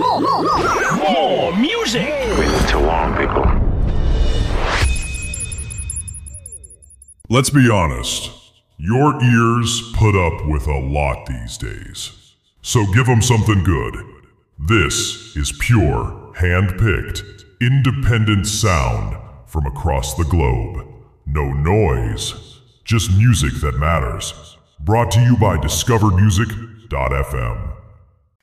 More music. With Toowong people. Let's be honest. Your ears put up with a lot these days. So give them something good. This is pure, hand-picked, independent sound from across the globe. No noise, just music that matters. Brought to you by DiscoverMusic.fm.